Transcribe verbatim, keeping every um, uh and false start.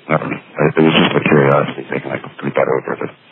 No, it was just a curiosity thing. I completely got over it.